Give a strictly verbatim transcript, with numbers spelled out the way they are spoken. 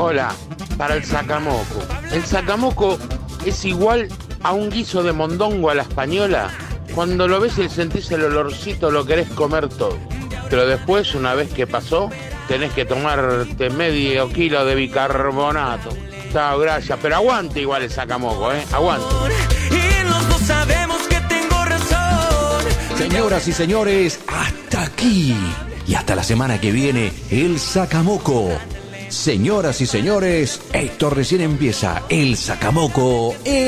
Hola, para el sacamoco. El sacamoco es igual a un guiso de mondongo a la española. Cuando lo ves y sentís el olorcito, lo querés comer todo. Pero después, una vez que pasó, tenés que tomarte medio kilo de bicarbonato. Chao, gracias. Pero aguante igual el sacamoco, ¿eh? Aguante. Y los dos sabemos que tengo razón. Señoras y señores, hasta aquí. Y hasta la semana que viene, el Sacamoco. Señoras y señores, esto recién empieza. El Sacamoco.